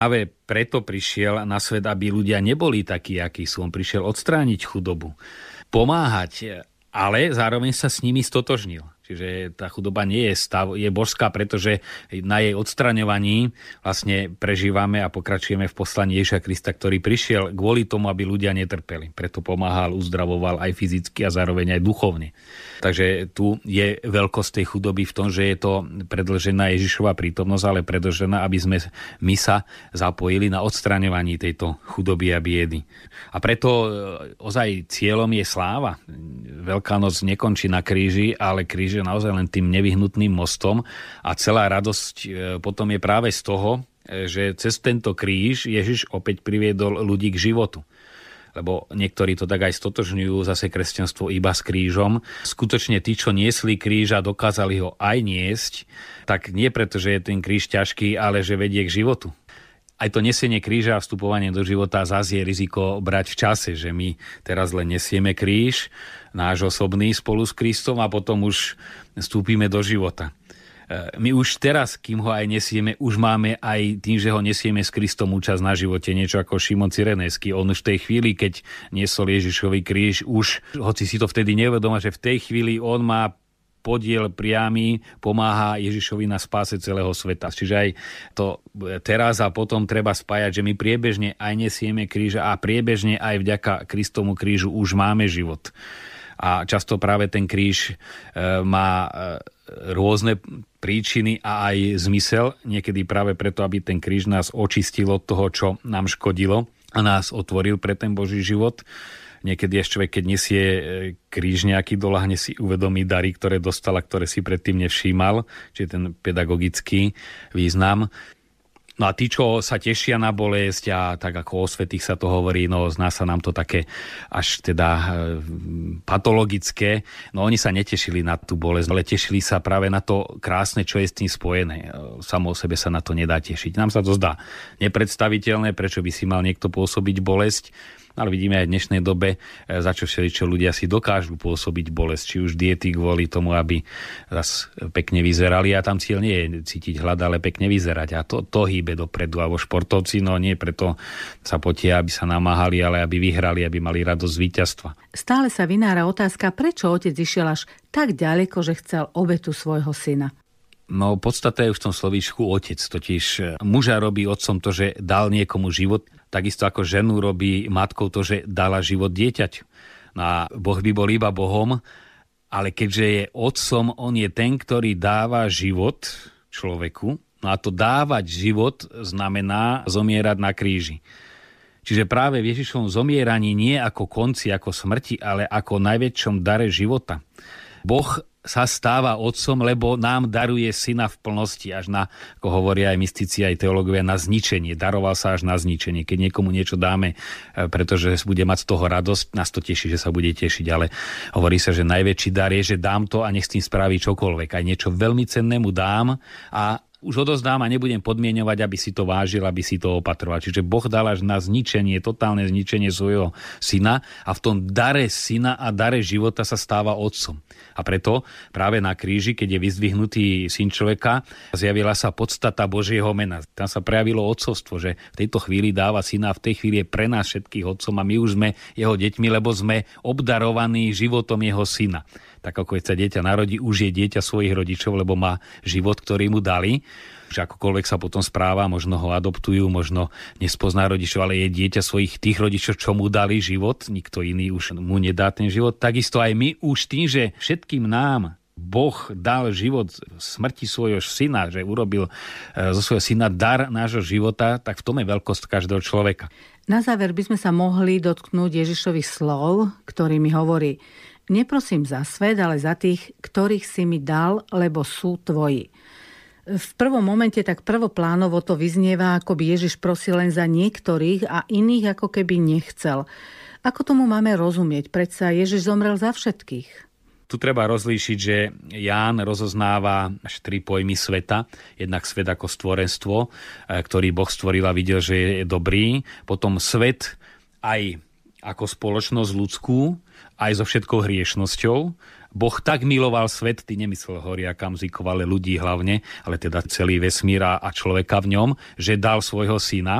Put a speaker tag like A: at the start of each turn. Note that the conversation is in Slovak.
A: Práve preto prišiel na svet, aby ľudia neboli takí, akí sú. On prišiel odstrániť chudobu, pomáhať, ale zároveň sa s nimi stotožnil. Čiže tá chudoba nie je stav, je božská, pretože na jej odstraňovaní vlastne prežívame a pokračujeme v poslaní Ježiša Krista, ktorý prišiel kvôli tomu, aby ľudia netrpeli. Preto pomáhal, uzdravoval aj fyzicky a zároveň aj duchovne. Takže tu je veľkosť tej chudoby v tom, že je to predĺžená Ježišova prítomnosť, ale predĺžená, aby sme my sa zapojili na odstraňovaní tejto chudoby a biedy. A preto ozaj cieľom je sláva. Veľká noc nekončí na kríži, ale kríž je naozaj len tým nevyhnutným mostom a celá radosť potom je práve z toho, že cez tento kríž Ježiš opäť priviedol ľudí k životu. Lebo niektorí to tak aj stotožňujú zase kresťanstvo iba s krížom. Skutočne tí, čo niesli kríž a dokázali ho aj niesť, tak nie preto, že je ten kríž ťažký, ale že vedie k životu. Aj to nesenie kríža a vstupovanie do života zase je riziko brať v čase, že my teraz len nesieme kríž, náš osobný spolu s Kristom a potom už vstúpime do života. My už teraz, kým ho aj nesieme, už máme aj tým, že ho nesieme s Kristom účasť na živote, niečo ako Šimon Cyrenejský. On už v tej chvíli, keď niesol Ježišový kríž, už, hoci si to vtedy nevedomá, že v tej chvíli on má podiel priamy, pomáha Ježišovi na spáse celého sveta. Čiže aj to teraz a potom treba spájať, že my priebežne aj nesieme kríža a priebežne aj vďaka Kristomu krížu už máme život. A často práve ten kríž má rôzne príčiny a aj zmysel. Niekedy práve preto, aby ten kríž nás očistil od toho, čo nám škodilo a nás otvoril pre ten Boží život. Niekedy až človek, keď nesie kríž nejaký, doľahne si uvedomí dary, ktoré dostal a ktoré si predtým nevšímal, čiže ten pedagogický význam. No a tí, čo sa tešia na bolesť a tak ako o svätých sa to hovorí, no zná sa nám to také až teda patologické, no oni sa netešili na tú bolesť, ale tešili sa práve na to krásne, čo je s tým spojené. Samo o sebe sa na to nedá tešiť. Nám sa to zdá nepredstaviteľné, prečo by si mal niekto pôsobiť bolesť, ale vidíme aj v dnešnej dobe, za čo všeličo ľudia si dokážu pôsobiť bolesť, či už diety kvôli tomu, aby raz pekne vyzerali a tam cieľ nie je cítiť hlad, ale pekne vyzerať a to hýbe dopredu, alebo športovci, no nie preto sa potia, aby sa namáhali, ale aby vyhrali, aby mali radosť z víťazstva.
B: Stále sa vynára otázka, prečo otec išiel až tak ďaleko, že chcel obetu svojho syna.
A: No podstata je v tom slovíčku otec, totiž muža robí otcom to, že dal niekomu život, takisto ako ženu robí matkou to, že dala život dieťaťu. No a Boh by bol iba Bohom, ale keďže je otcom, on je ten, ktorý dáva život človeku. No a to dávať život znamená zomierať na kríži. Čiže práve v Ježišovom zomieraní nie ako konci, ako smrti, ale ako najväčšom dare života. Boh sa stáva otcom, lebo nám daruje syna v plnosti, až na, ako hovoria aj mystici, aj teológovia, na zničenie. Daroval sa až na zničenie. Keď niekomu niečo dáme, pretože bude mať z toho radosť, nás to teší, že sa bude tešiť, ale hovorí sa, že najväčší dar je, že dám to a nech s tým spraví čokoľvek. Aj niečo veľmi cenné mu dám a už odozdám a nebudem podmieňovať, aby si to vážil, aby si to opatroval. Čiže Boh dal až na zničenie, totálne zničenie svojho syna a v tom dare syna a dare života sa stáva otcom. A preto práve na kríži, keď je vyzdvihnutý syn človeka, zjavila sa podstata Božieho mena. Tam sa prejavilo otcovstvo, že v tejto chvíli dáva syna a v tej chvíli je pre nás všetkých otcom a my už sme jeho deťmi, lebo sme obdarovaní životom jeho syna. Tak ako keď sa dieťa narodí, už je dieťa svojich rodičov, lebo má život, ktorý mu dali. Že akokoľvek sa potom správa, možno ho adoptujú, možno nespozná rodičov, ale je dieťa svojich tých rodičov, čo mu dali život. Nikto iný už mu nedá ten život. Takisto aj my už tým, že všetkým nám Boh dal život smrti svojho syna, že urobil zo svojho syna dar nášho života, tak v tom je veľkosť každého človeka.
B: Na záver by sme sa mohli dotknúť Ježišových slov, ktorými hovorí: neprosím za svet, ale za tých, ktorých si mi dal, lebo sú tvoji. V prvom momente tak prvoplánovo to vyznieva, ako by Ježiš prosil len za niektorých a iných ako keby nechcel. Ako tomu máme rozumieť? Predsa Ježiš zomrel za všetkých.
A: Tu treba rozlíšiť, že Ján rozoznáva až 3 pojmy sveta. Jednak svet ako stvorenstvo, ktorý Boh stvoril a videl, že je dobrý. Potom svet aj ako spoločnosť ľudskú, aj so všetkou hriešnosťou. Boh tak miloval svet, ty nemyslel horia kamzíkov, ale ľudí hlavne, ale teda celý vesmír a človeka v ňom, že dal svojho syna.